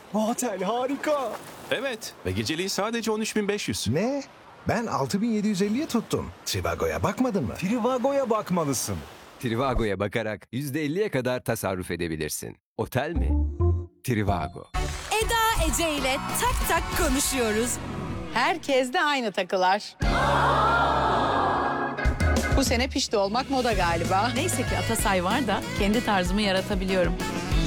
Bu otel harika. Evet ve geceliği sadece 13.500. Ne? Ben 6750'ye tuttum. Trivago'ya bakmadın mı? Trivago'ya bakmalısın. Trivago'ya bakarak %50'ye kadar tasarruf edebilirsin. Otel mi? Trivago. Eda Ece ile tak tak konuşuyoruz. Herkes de aynı takılar. Bu sene pişti olmak moda galiba. Neyse ki Atasay var da kendi tarzımı yaratabiliyorum.